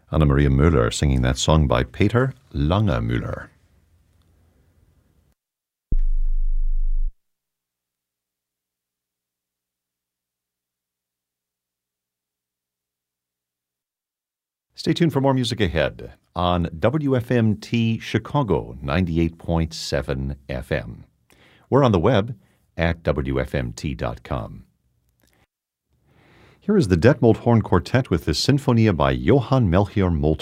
Anna-Maria Müller singing that song by Peter Langemüller. Stay tuned for more music ahead on WFMT Chicago 98.7 FM. We're on the web at WFMT.com. Here is the Detmold Horn Quartet with the Sinfonia by Johann Melchior Moltmann.